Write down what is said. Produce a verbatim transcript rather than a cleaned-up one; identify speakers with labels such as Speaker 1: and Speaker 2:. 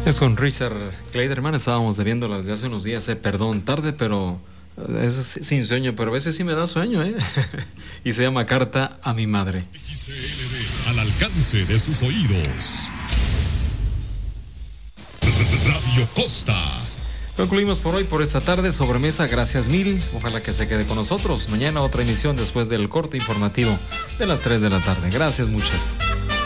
Speaker 1: Es con Richard Clayderman, estábamos debiéndolas de hace unos días, eh, perdón, tarde, pero eso es sin sueño, pero a veces sí me da sueño, ¿eh? Y se llama Carta a mi madre.
Speaker 2: X L D, al alcance de sus oídos. Radio Costa.
Speaker 1: Concluimos por hoy, por esta tarde, sobremesa, gracias mil, ojalá que se quede con nosotros. Mañana otra emisión después del corte informativo de las tres de la tarde. Gracias muchas.